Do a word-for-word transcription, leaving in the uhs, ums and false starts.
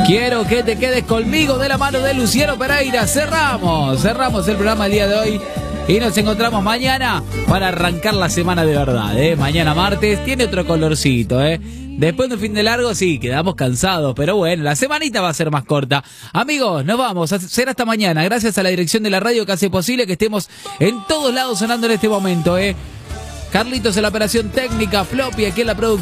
Quiero que te quedes conmigo de la mano de Luciano Pereira. Cerramos, cerramos el programa el día de hoy. Y nos encontramos mañana para arrancar la semana de verdad, ¿eh? Mañana martes tiene otro colorcito, ¿eh? Después de un fin de largo, sí, quedamos cansados, pero bueno, la semanita va a ser más corta. Amigos, nos vamos, a será hasta mañana. Gracias a la dirección de la radio que hace posible que estemos en todos lados sonando en este momento, ¿eh? Carlitos en la operación técnica, Floppy aquí en la producción.